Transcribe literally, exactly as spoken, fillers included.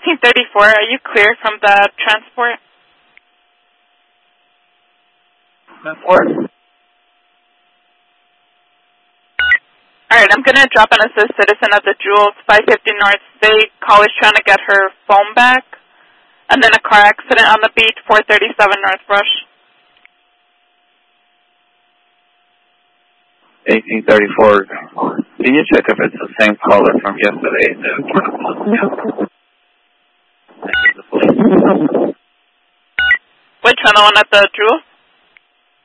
eighteen thirty-four, are you clear from the transport? Transport. Alright, I'm going to drop an assist citizen at the Jules, five fifty North State. Call is trying to get her phone back. And then a car accident on the beach, four thirty-seven North Rush. eighteen thirty-four. Can you check if it's the same caller from yesterday? Which one, the one at the Jules?